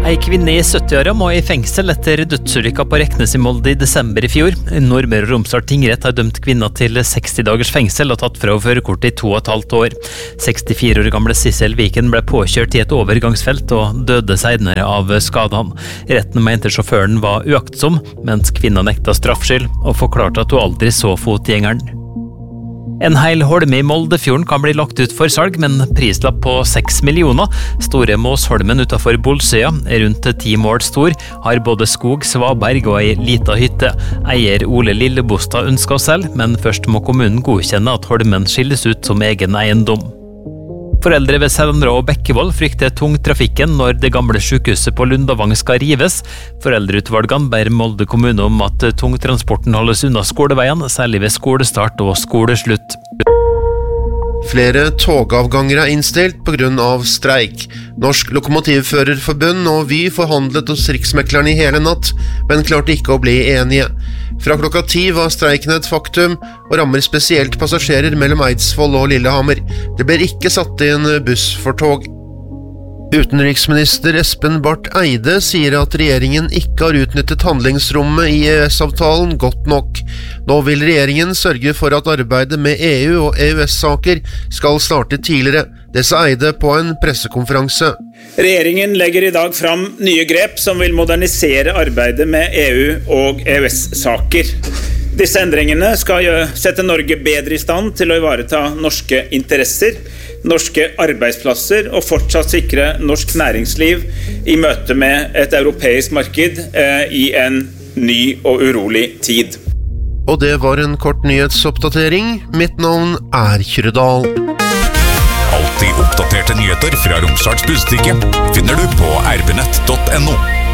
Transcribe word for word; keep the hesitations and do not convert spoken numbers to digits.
Ei kvinne i sytti-åra må i fengsel etter dødsulykka på Reknes i Molde i desember i fjor. Nordmøre og Romsdal tingrett har dømt kvinna til seksti dagers fengsel og tatt fra henne førerkortet i to og et halvt år. sekstifire år gamle Sissel Viken ble påkjørt i et overgangsfelt og døde senere av skadene. Retten mente sjåføren var uaktsom, mens kvinna nekta straffskyld og forklarte at hun aldri så fotgjengeren. En hel holme i Moldefjorden kan bli lagt ut for salg, men prislapp på seks millioner. Store Måsholmen utenfor Bolsøya er rundt ti mål stor, har både skog, svaberg og ei lita hytte. Eier Ole Lillebostad ønsker å selge, men først må kommunen godkjenne at holmen skilles ut som egen eiendom. Foreldre ved Selnra og Bekkevoll frykter tungtrafikken når det gamle sykehuset på Lundavang skal rives. Foreldreutvalgene ber Molde kommune om at tungtransporten holdes unna skoleveien, særlig ved skolestart og skoleslutt. Flere togavganger er innstilt på grunn av streik. Norsk Lokomotivførerforbund og Vy forhandlet hos Riksmekleren i hele natt, men klarte ikke å bli enige. Fra klokka ti var streiken et faktum, og rammer spesielt passasjerer mellom Eidsvoll og Lillehammer. Det ble ikke satt inn buss for tog. Utenriksminister Espen Barth Eide sier at regjeringen ikke har utnyttet handlingsrommet i E U S-avtalen godt nok. Nå vil regjeringen sørge for at arbeidet med E U og E U S-saker skal starte tidligere. Det sa Eide på en pressekonferanse. Regjeringen legger i dag fram nye grep som vil modernisere arbeidet med E U og E U S-saker. Disse endringene skal sette Norge bedre i stand til å ivareta norske interesser, norske arbeidsplasser og fortsatt sikre norsk næringsliv i møte med et europeisk marked eh, i en ny og urolig tid. Og det var en kort nyhetsoppdatering. Mitt navn er Kyrre-Dahl. Alltid oppdaterte nyheter fra Romsdals Budstikke finner du på r b nett punktum no.